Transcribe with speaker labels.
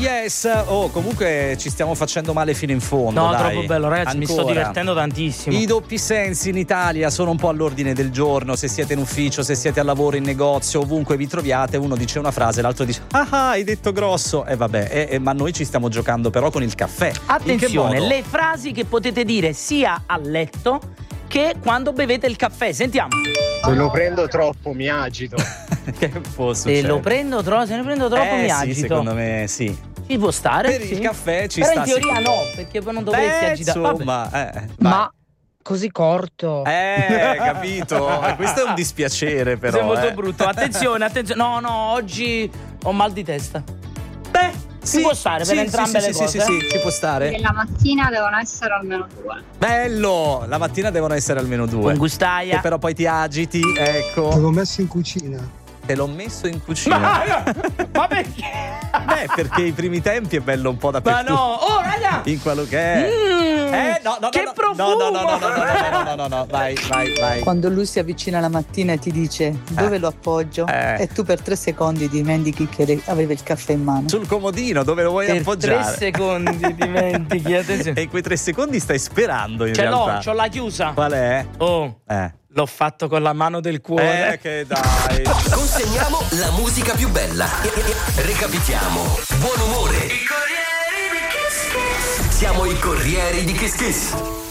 Speaker 1: yes. Oh, comunque ci stiamo facendo male fino in fondo.
Speaker 2: No,
Speaker 1: dai.
Speaker 2: troppo bello, ragazzi. Mi sto divertendo tantissimo.
Speaker 1: I doppi sensi in Italia sono un po' all'ordine del giorno. Se siete in ufficio, se siete al lavoro, in negozio, ovunque vi troviate, uno dice una frase, l'altro dice ah, hai detto grosso. E vabbè, ma noi ci stiamo giocando però con il caffè.
Speaker 2: Attenzione, le frasi che potete dire sia a letto che quando bevete il caffè. Sentiamo.
Speaker 3: Se lo prendo troppo mi agito.
Speaker 1: Che può succedere?
Speaker 2: Se ne prendo troppo mi agito.
Speaker 1: Sì, secondo me sì.
Speaker 2: Ci può stare.
Speaker 1: Per il caffè ci
Speaker 2: però
Speaker 1: sta.
Speaker 2: Però in teoria no, perché poi non dovresti agitare.
Speaker 1: Insomma,
Speaker 4: ma così corto.
Speaker 1: Capito. Questo è un dispiacere però.
Speaker 2: È molto brutto. Attenzione. No, oggi ho mal di testa. Beh, si può stare per entrambe le cose.
Speaker 1: Sì, ci può stare.
Speaker 5: E la mattina devono essere almeno 2.
Speaker 1: Bello! La mattina devono essere almeno 2.
Speaker 2: Con gustaia.
Speaker 1: E però poi ti agiti, ecco.
Speaker 6: Te l'ho messo in cucina.
Speaker 1: Te l'ho messo in cucina.
Speaker 2: Ma perché?
Speaker 1: Beh, perché i primi tempi è bello un po' dappertutto.
Speaker 2: Ma no, oh raga!
Speaker 1: In quello che è. No,
Speaker 2: che profumo!
Speaker 1: No, vai.
Speaker 4: Quando lui si avvicina la mattina e ti dice dove lo appoggio e tu per 3 secondi dimentichi che aveva il caffè in mano.
Speaker 1: Sul comodino, dove lo vuoi
Speaker 2: per
Speaker 1: appoggiare?
Speaker 2: 3 secondi dimentichi, attenzione.
Speaker 1: E in quei 3 secondi stai sperando in realtà.
Speaker 2: C'ho la chiusa.
Speaker 1: Qual è?
Speaker 2: Oh. L'ho fatto con la mano del cuore.
Speaker 1: Che dai.
Speaker 7: Consegniamo la musica più bella. Recapitiamo. Buon umore. Siamo i Corrieri di Kiss Kiss.